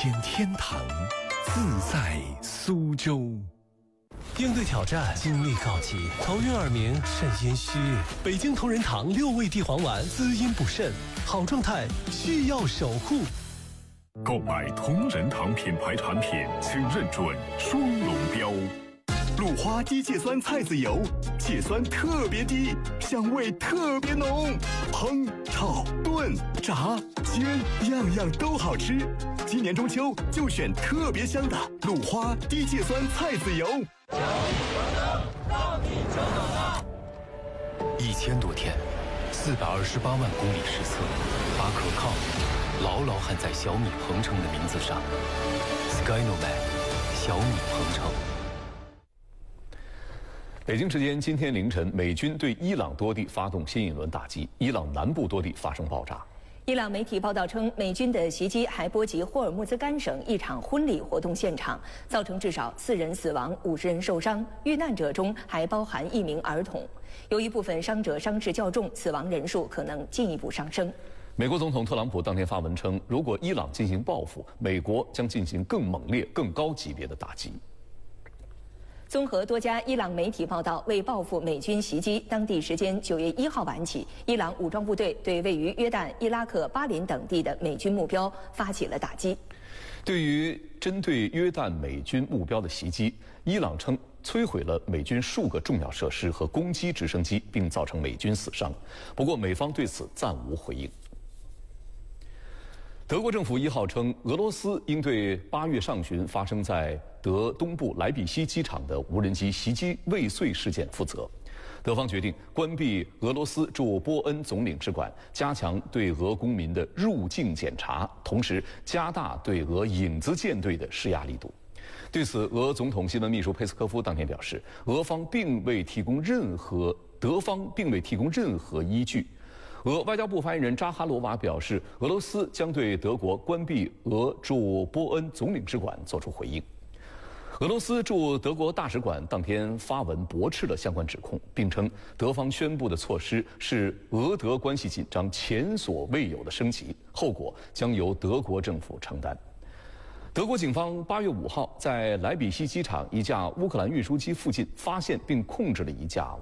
天天堂，自在苏州。 应对挑战，精力告急，头晕耳鸣，肾阴虚。北京同仁堂6味地黄丸，滋阴补肾，好状态需要守护。 购买同仁堂品牌产品，请认准双龙标。 鲁花低芥酸菜籽油，芥酸特别低，香味特别浓，烹、炒、炖、炸、煎，样样都好吃。今年中秋就选特别香的鲁花低芥酸菜籽油。 1000多天，428万公里实测，把可靠牢牢焊在小米鹏程的名字上。Skynomad， 小米鹏程。 北京时间今天凌晨，美军对伊朗多地发动新一轮打击，伊朗南部多地发生爆炸。 伊朗媒体报道称，美军的袭击还波及霍尔木兹干省一场婚礼活动现场，造成至少4人死亡、50人受伤，遇难者中还包含1名儿童。由于部分伤者伤势较重，死亡人数可能进一步上升。 美国总统特朗普当天发文称，如果伊朗进行报复，美国将进行更猛烈、更高级别的打击。 综合多家伊朗媒体报道，为报复美军袭击，当地时间9月1号晚起，伊朗武装部队对位于约旦、伊拉克、巴林等地的美军目标发起了打击。 对于针对约旦美军目标的袭击，伊朗称摧毁了美军数个重要设施和攻击直升机，并造成美军死伤。不过，美方对此暂无回应。德国政府1号称，俄罗斯应对8月上旬发生在德东部莱比锡机场的无人机袭击未遂事件负责。德方决定关闭俄罗斯驻波恩总领事馆，加强对俄公民的入境检查，同时加大对俄影子舰队的施压力度。对此，俄总统新闻秘书佩斯科夫当天表示，德方并未提供任何依据。俄外交部发言人扎哈罗娃表示，俄罗斯将对德国关闭俄驻波恩总领事馆作出回应。俄罗斯驻德国大使馆当天发文驳斥了相关指控，并称德方宣布的措施是俄德关系紧张前所未有的升级，后果将由德国政府承担。德国警方8月5号在莱比锡机场一架乌克兰运输机附近发现并控制了一架